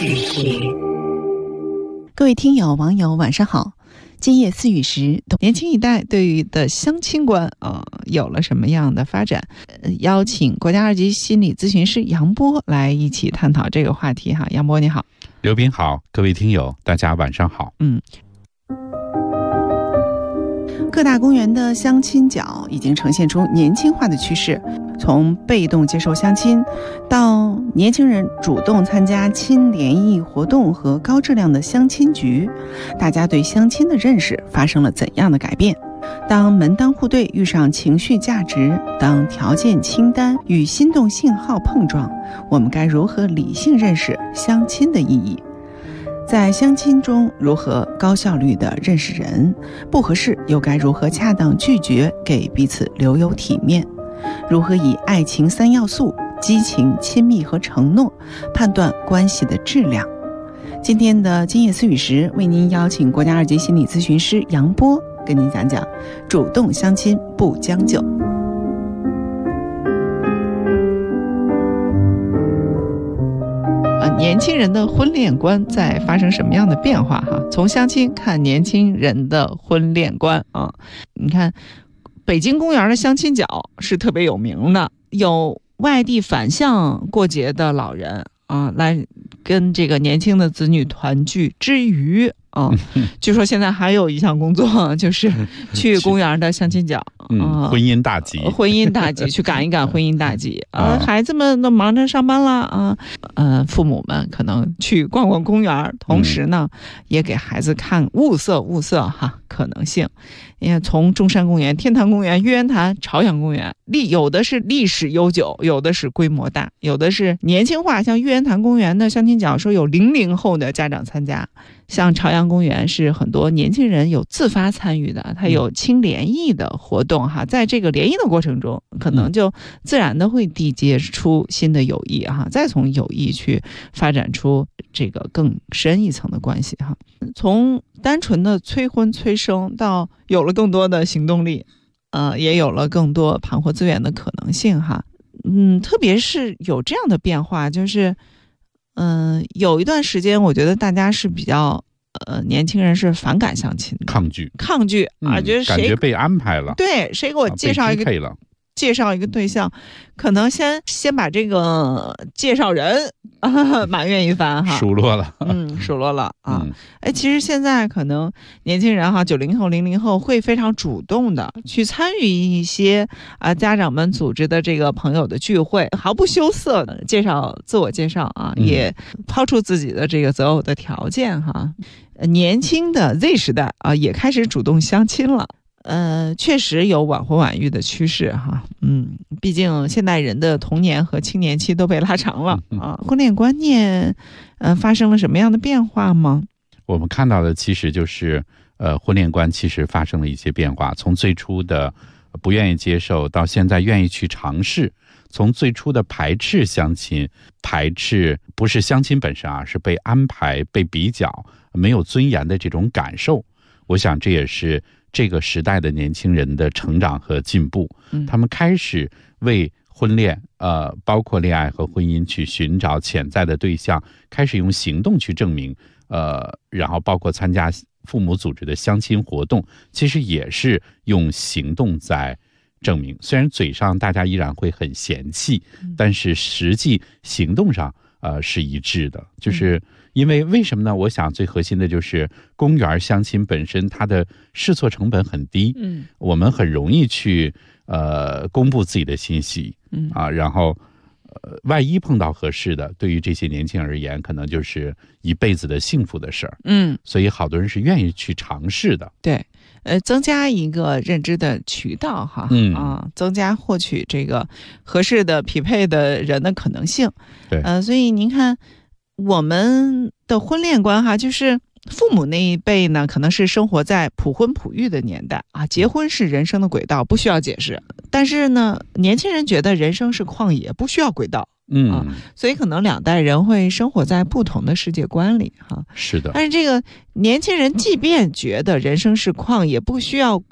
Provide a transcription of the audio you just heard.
各位听友网友晚上好，今夜思雨时，年轻一代对于的相亲观有了什么样的发展？邀请国家2级心理咨询师杨波来一起探讨这个话题哈。杨波你好。 刘斌好，各位听友大家晚上好。 各大公园的相亲角已经呈现出年轻化的趋势，从被动接受相亲到年轻人主动参加亲联谊活动和高质量的相亲局，大家对相亲的认识发生了怎样的改变？当门当户对遇上情绪价值，当条件清单与心动信号碰撞，我们该如何理性认识相亲的意义？在相亲中如何高效率地认识人，不合适又该如何恰当拒绝，给彼此留有体面？如何以爱情3要素激情、亲密和承诺判断关系的质量？今天的今夜思雨时，为您邀请国家2级心理咨询师杨波跟您讲讲主动相亲不将就。年轻人的婚恋观在发生什么样的变化哈？从相亲看年轻人的婚恋观啊，你看北京公园的相亲角是特别有名的，有外地返乡过节的老人啊，来跟这个年轻的子女团聚之余据说现在还有一项工作，就是去公园的相亲角婚姻大吉， 去赶一赶婚姻大吉孩子们都忙着上班了父母们可能去逛逛公园，同时呢也给孩子看物色哈可能性。你看，从中山公园、天坛公园、玉渊潭、朝阳公园，有的是历史悠久，有的是规模大，有的是年轻化。像玉渊潭公园的相亲角说有00后的家长参加，像朝阳公园是很多年轻人有自发参与的，它有亲联谊的活动哈，在这个联谊的过程中，可能就自然的会缔结出新的友谊哈，再从友谊去发展出这个更深一层的关系哈。从单纯的催婚催生到有了更多的行动力，也有了更多盘活资源的可能性哈。特别是有这样的变化，就是有一段时间我觉得大家是比较年轻人是反感相亲的，抗拒觉得谁感觉被安排了，对，谁给我介绍一个对象，可能先把这个介绍人埋怨一番哈，数落了其实现在可能年轻人哈，90后、00后会非常主动的去参与一些家长们组织的这个朋友的聚会，毫不羞涩的自我介绍也抛出自己的这个择偶的条件哈。年轻的 Z 时代也开始主动相亲了。确实有晚婚晚育的趋势哈，毕竟现代人的童年和青年期都被拉长了婚恋观念发生了什么样的变化吗？ 我们看到的其实就是婚恋观其实发生了一些变化，从最初的不愿意接受到现在愿意去尝试，从最初的排斥相亲，排斥不是相亲本身是被安排、被比较、没有尊严的这种感受。我想这也是这个时代的年轻人的成长和进步，他们开始为婚恋包括恋爱和婚姻去寻找潜在的对象，开始用行动去证明然后包括参加父母组织的相亲活动，其实也是用行动在证明。虽然嘴上大家依然会很嫌弃，但是实际行动上是一致的。就是因为为什么呢？我想最核心的就是公园相亲本身它的试错成本很低，我们很容易去公布自己的信息然后万一碰到合适的，对于这些年轻人而言可能就是一辈子的幸福的事儿。所以好多人是愿意去尝试的。对，增加一个认知的渠道哈，增加获取这个合适的匹配的人的可能性。对，所以您看我们的婚恋观哈，就是父母那一辈呢，可能是生活在普婚普育的年代结婚是人生的轨道，不需要解释。但是呢，年轻人觉得人生是旷野，不需要轨道。所以可能两代人会生活在不同的世界观里哈。是的。但是这个年轻人即便觉得人生是旷野，不需要